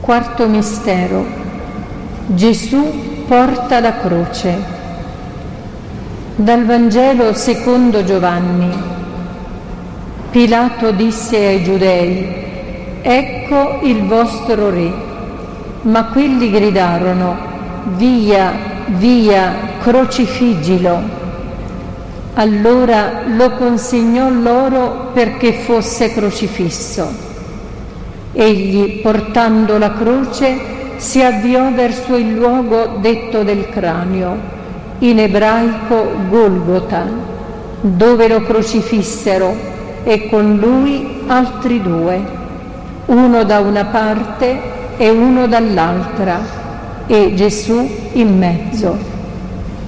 Quarto mistero. Gesù porta la croce. Dal Vangelo secondo Giovanni. Pilato disse ai giudei: «Ecco il vostro re». Ma quelli gridarono: «Via, via, crocifiggilo». Allora lo consegnò loro perché fosse crocifisso. Egli, portando la croce, si avviò verso il luogo detto del cranio, in ebraico Golgota, dove lo crocifissero, e con lui altri due, uno da una parte e uno dall'altra, e Gesù in mezzo.